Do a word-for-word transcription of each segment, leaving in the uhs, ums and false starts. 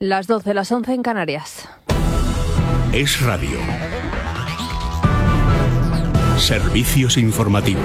Las doce, las once en Canarias. Es Radio. Servicios informativos.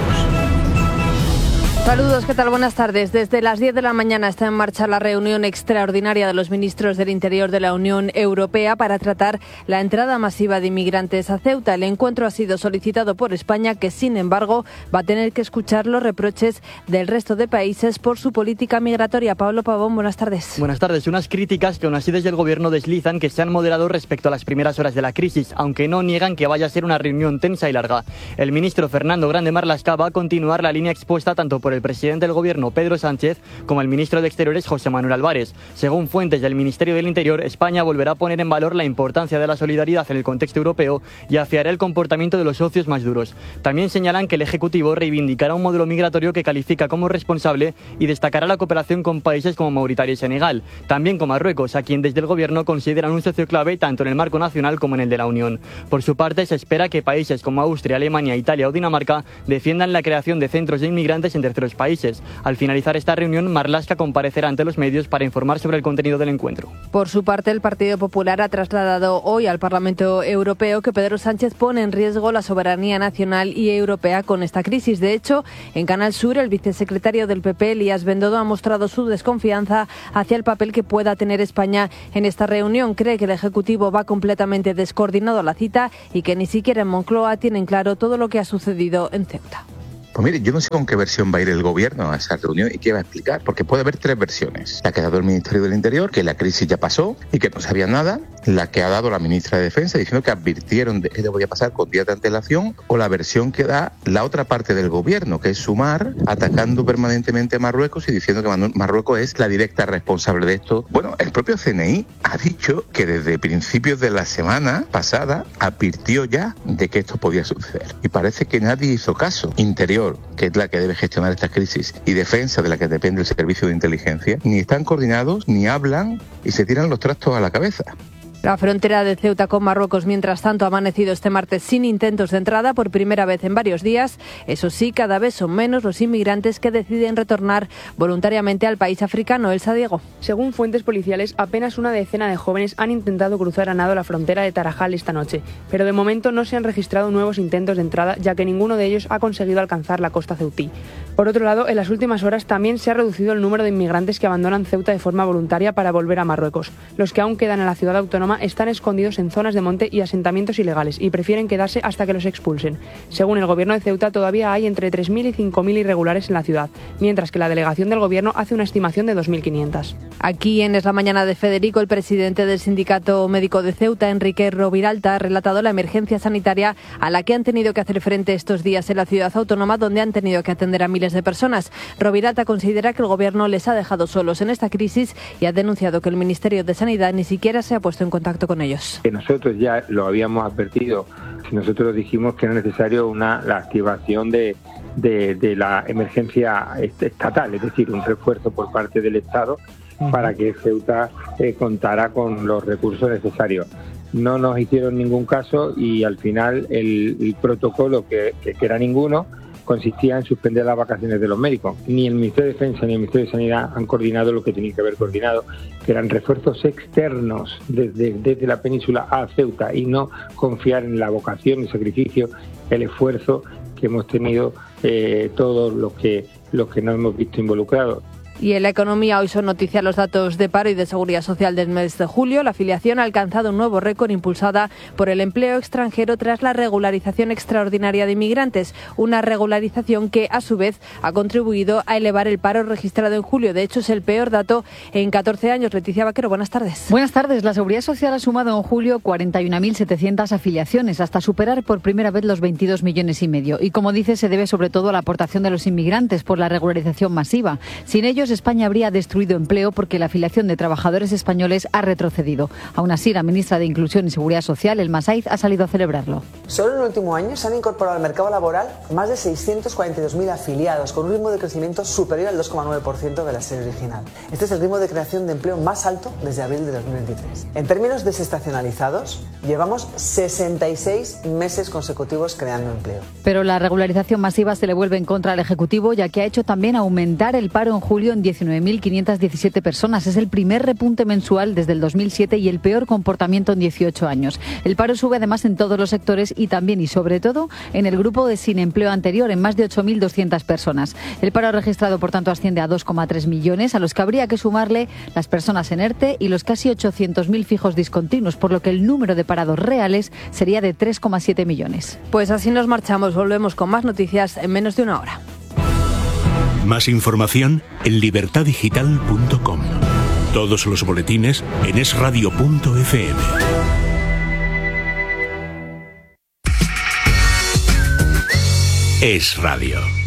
Saludos, ¿qué tal? Buenas tardes. Desde las diez de la mañana está en marcha la reunión extraordinaria de los ministros del Interior de la Unión Europea para tratar la entrada masiva de inmigrantes a Ceuta. El encuentro ha sido solicitado por España, que sin embargo va a tener que escuchar los reproches del resto de países por su política migratoria. Pablo Pavón, buenas tardes. Buenas tardes. Unas críticas que aún así desde el Gobierno deslizan que se han moderado respecto a las primeras horas de la crisis, aunque no niegan que vaya a ser una reunión tensa y larga. El ministro Fernando Grande Marlaska va a continuar la línea expuesta tanto por el presidente del Gobierno, Pedro Sánchez, como el ministro de Exteriores, José Manuel Álvarez. Según fuentes del Ministerio del Interior, España volverá a poner en valor la importancia de la solidaridad en el contexto europeo y afiará el comportamiento de los socios más duros. También señalan que el Ejecutivo reivindicará un modelo migratorio que califica como responsable y destacará la cooperación con países como Mauritania y Senegal, también con Marruecos, a quien desde el Gobierno consideran un socio clave tanto en el marco nacional como en el de la Unión. Por su parte, se espera que países como Austria, Alemania, Italia o Dinamarca defiendan la creación de centros de inmigrantes en terceros países. Al finalizar esta reunión, Marlaska comparecerá ante los medios para informar sobre el contenido del encuentro. Por su parte, el Partido Popular ha trasladado hoy al Parlamento Europeo que Pedro Sánchez pone en riesgo la soberanía nacional y europea con esta crisis. De hecho, en Canal Sur, el vicesecretario del P P, Elías Bendodo, ha mostrado su desconfianza hacia el papel que pueda tener España en esta reunión. Cree que el Ejecutivo va completamente descoordinado a la cita y que ni siquiera en Moncloa tienen claro todo lo que ha sucedido en Ceuta. Pues mire, yo no sé con qué versión va a ir el Gobierno a esa reunión y qué va a explicar, porque puede haber tres versiones. La que ha dado el Ministerio del Interior, que la crisis ya pasó y que no sabía nada. La que ha dado la ministra de Defensa, diciendo que advirtieron de que le voy a pasar con días de antelación. O la versión que da la otra parte del Gobierno, que es Sumar, atacando permanentemente a Marruecos y diciendo que Marruecos es la directa responsable de esto. Bueno, el propio C N I ha dicho que desde principios de la semana pasada advirtió ya de que esto podía suceder. Y parece que nadie hizo caso. Interior, que es la que debe gestionar estas crisis, y Defensa, de la que depende el servicio de inteligencia, ni están coordinados, ni hablan y se tiran los trastos a la cabeza. La frontera de Ceuta con Marruecos, mientras tanto, ha amanecido este martes sin intentos de entrada por primera vez en varios días. Eso sí, cada vez son menos los inmigrantes que deciden retornar voluntariamente al país africano. Elsa Diego. Según fuentes policiales, apenas una decena de jóvenes han intentado cruzar a nado la frontera de Tarajal esta noche, pero de momento no se han registrado nuevos intentos de entrada, ya que ninguno de ellos ha conseguido alcanzar la costa ceutí. Por otro lado, en las últimas horas también se ha reducido el número de inmigrantes que abandonan Ceuta de forma voluntaria para volver a Marruecos. Los que aún quedan en la ciudad autónoma están escondidos en zonas de monte y asentamientos ilegales y prefieren quedarse hasta que los expulsen. Según el Gobierno de Ceuta, todavía hay entre tres mil y cinco mil irregulares en la ciudad, mientras que la delegación del Gobierno hace una estimación de dos mil quinientos. Aquí en Es la Mañana de Federico, el presidente del Sindicato Médico de Ceuta, Enrique Roviralta, ha relatado la emergencia sanitaria a la que han tenido que hacer frente estos días en la ciudad autónoma, donde han tenido que atender a miles de personas. Roviralta considera que el Gobierno les ha dejado solos en esta crisis y ha denunciado que el Ministerio de Sanidad ni siquiera se ha puesto en contacto con ellos. Que nosotros ya lo habíamos advertido, nosotros dijimos que era necesario una la activación de, de, de la emergencia estatal, es decir, un refuerzo por parte del Estado para que Ceuta eh, contara con los recursos necesarios. No nos hicieron ningún caso y al final el, el protocolo, que, que, que era ninguno, consistía en suspender las vacaciones de los médicos. Ni el Ministerio de Defensa ni el Ministerio de Sanidad han coordinado lo que tenían que haber coordinado, que eran refuerzos externos desde, desde la península a Ceuta y no confiar en la vocación, el sacrificio, el esfuerzo que hemos tenido eh, todos los que, los que nos hemos visto involucrados. Y en la economía hoy son noticia los datos de paro y de seguridad social del mes de julio. La afiliación ha alcanzado un nuevo récord impulsada por el empleo extranjero tras la regularización extraordinaria de inmigrantes. Una regularización que, a su vez, ha contribuido a elevar el paro registrado en julio. De hecho, es el peor dato en catorce años. Leticia Vaquero, buenas tardes. Buenas tardes. La Seguridad Social ha sumado en julio cuarenta y una mil setecientas afiliaciones, hasta superar por primera vez los veintidós millones y medio. Y como dice, se debe sobre todo a la aportación de los inmigrantes por la regularización masiva. Sin ellos, España habría destruido empleo porque la afiliación de trabajadores españoles ha retrocedido. Aún así, la ministra de Inclusión y Seguridad Social, Elma Saiz, ha salido a celebrarlo. Solo en el último año se han incorporado al mercado laboral más de seiscientos cuarenta y dos mil afiliados, con un ritmo de crecimiento superior al dos coma nueve por ciento de la serie original. Este es el ritmo de creación de empleo más alto desde abril de dos mil veintitrés. En términos desestacionalizados, llevamos sesenta y seis meses consecutivos creando empleo. Pero la regularización masiva se le vuelve en contra al Ejecutivo, ya que ha hecho también aumentar el paro en julio en en diecinueve mil quinientas diecisiete personas. Es el primer repunte mensual desde el dos mil siete y el peor comportamiento en dieciocho años. El paro sube además en todos los sectores y también y sobre todo en el grupo de sin empleo anterior, en más de ocho mil doscientas personas. El paro registrado, por tanto, asciende a dos coma tres millones, a los que habría que sumarle las personas en ERTE y los casi ochocientos mil fijos discontinuos, por lo que el número de parados reales sería de tres coma siete millones. Pues así nos marchamos. Volvemos con más noticias en menos de una hora. Más información en libertad digital punto com. Todos los boletines en es radio punto efe eme. Es Radio.